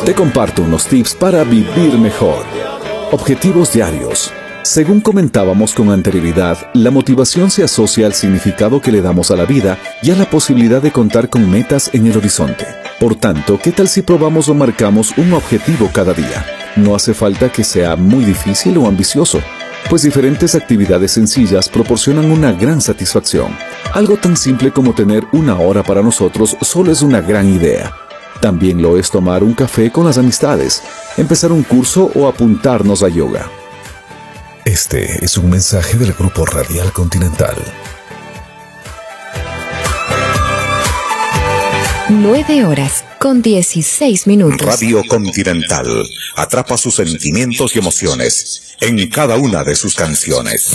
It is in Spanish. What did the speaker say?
Te comparto unos tips para vivir mejor. Objetivos diarios. Según comentábamos con anterioridad, la motivación se asocia al significado que le damos a la vida y a la posibilidad de contar con metas en el horizonte. Por tanto, ¿qué tal si probamos o marcamos un objetivo cada día? No hace falta que sea muy difícil o ambicioso, pues diferentes actividades sencillas proporcionan una gran satisfacción. Algo tan simple como tener una hora para nosotros solo es una gran idea. También lo es tomar un café con las amistades, empezar un curso o apuntarnos a yoga. Este es un mensaje del Grupo Radial Continental. 9:16. Radio Continental atrapa sus sentimientos y emociones en cada una de sus canciones.